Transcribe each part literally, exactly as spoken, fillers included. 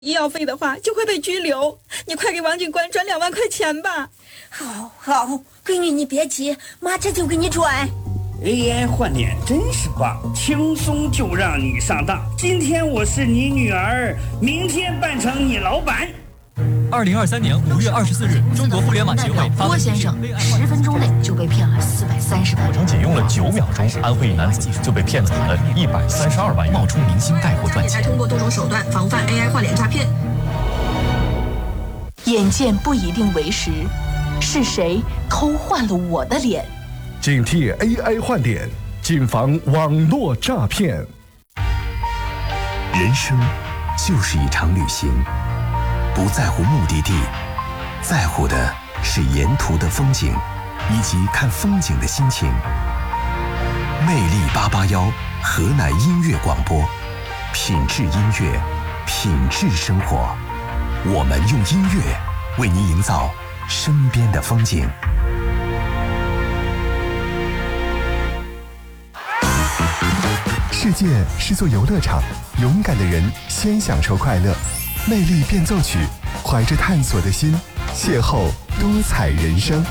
医药费的话就会被拘留，你快给王警官转两万块钱吧。 好好，闺女你别急，妈这就给你转。 A I 换脸真是棒，轻松就让你上当。今天我是你女儿，明天扮成你老板。 二零二三年五月二十四日，中国互联网协会发郭先生十分钟内就被骗了四百三十万， 整仅用了九秒钟，安徽一男子就被骗走了一百三十二万元，冒充明星带货赚钱。 还通过多种手段防范 A I 换脸诈骗。 眼见不一定为实，是谁偷换了我的脸？ 警惕 A I 换脸，谨防网络诈骗。 人生就是一场旅行，不在乎目的地，在乎的是沿途的风景以及看风景的心情。魅力八八幺河南音乐广播，品质音乐，品质生活。我们用音乐为您营造身边的风景。 世界是座游乐场，勇敢的人先享受快乐。魅力变奏曲，怀着探索的心，邂逅多彩人生。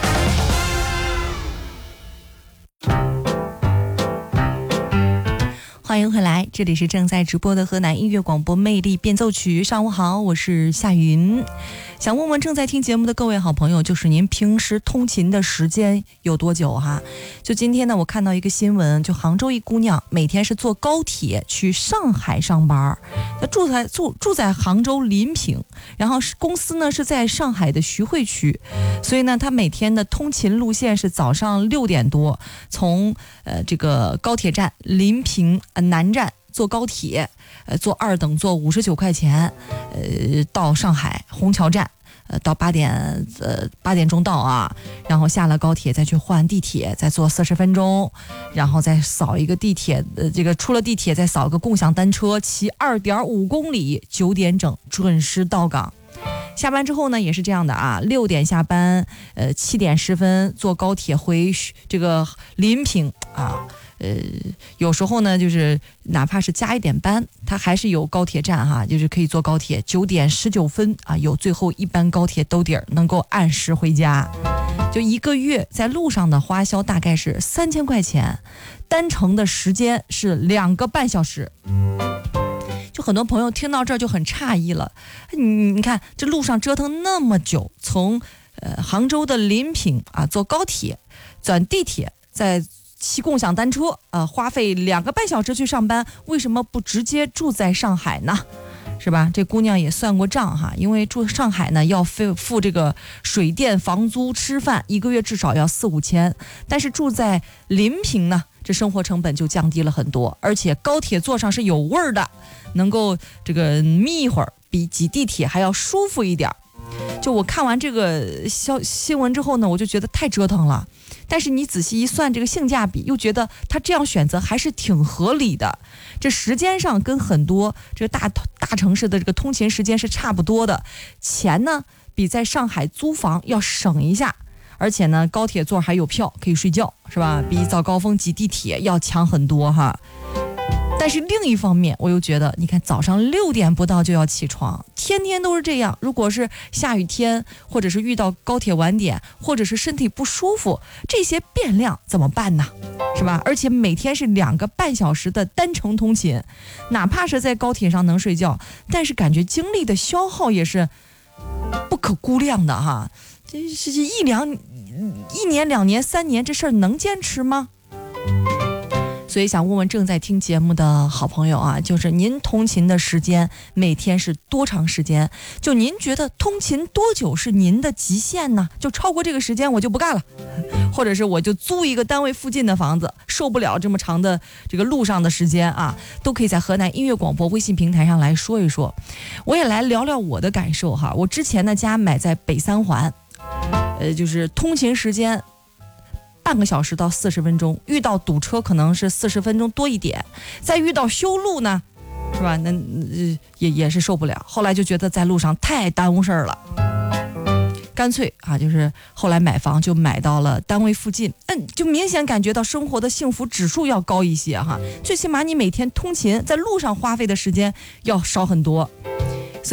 欢迎回来，这里是正在直播的河南音乐广播魅力变奏曲。上午好，我是夏云。想问问正在听节目的各位好朋友，就是您平时通勤的时间有多久哈？就今天呢，我看到一个新闻，就杭州一姑娘每天是坐高铁去上海上班，她住在住住在杭州临平，然后公司呢是在上海的徐汇区，所以呢，她每天的通勤路线是早上六点多从呃这个高铁站临平呃南站坐高铁，呃坐二等座五十九块钱，呃到上海虹桥站。呃，到八点，呃，八点钟到啊，然后下了高铁再去换地铁，再坐四十分钟，然后再扫一个地铁，呃，这个出了地铁再扫个共享单车，骑二点五公里，九点整准时到岗。下班之后呢，也是这样的啊，六点下班，呃，七点十分坐高铁回这个临平啊。呃，有时候呢，就是哪怕是加一点班，它还是有高铁站哈，就是可以坐高铁。九点十九分啊，有最后一班高铁兜底儿，能够按时回家。就一个月在路上的花销大概是三千块钱，单程的时间是两个半小时。就很多朋友听到这儿就很诧异了，你你看这路上折腾那么久，从呃杭州的临平啊坐高铁，转地铁，再骑共享单车，呃，花费两个半小时去上班，为什么不直接住在上海呢？是吧？这姑娘也算过账哈，因为住上海呢要付付这个水电、房租、吃饭，一个月至少要四五千。但是住在临平呢，这生活成本就降低了很多，而且高铁坐上是有味儿的，能够这个眯一会儿，比挤地铁还要舒服一点。就我看完这个消新闻之后呢，我就觉得太折腾了。但是你仔细一算这个性价比，又觉得他这样选择还是挺合理的。这时间上跟很多这个大大城市的这个通勤时间是差不多的，钱呢比在上海租房要省一下，而且呢高铁座还有票可以睡觉，是吧？比早高峰挤地铁要强很多哈。但是另一方面，我又觉得，你看早上六点不到就要起床，天天都是这样。如果是下雨天，或者是遇到高铁晚点，或者是身体不舒服，这些变量怎么办呢？是吧？而且每天是两个半小时的单程通勤，哪怕是在高铁上能睡觉，但是感觉精力的消耗也是不可估量的哈。这是一两一年、两年、三年，这事儿能坚持吗？所以想问问正在听节目的好朋友啊，就是您通勤的时间每天是多长时间？就您觉得通勤多久是您的极限呢？就超过这个时间我就不干了，或者是我就租一个单位附近的房子，受不了这么长的这个路上的时间啊，都可以在河南音乐广播微信平台上来说一说。我也来聊聊我的感受哈。我之前的家买在北三环，呃，就是通勤时间半个小时到四十分钟，遇到堵车可能是四十分钟多一点，再遇到修路呢，是吧？那、呃、也也是受不了。后来就觉得在路上太耽误事儿了，干脆啊，就是后来买房就买到了单位附近，嗯，就明显感觉到生活的幸福指数要高一些哈。最起码你每天通勤在路上花费的时间要少很多。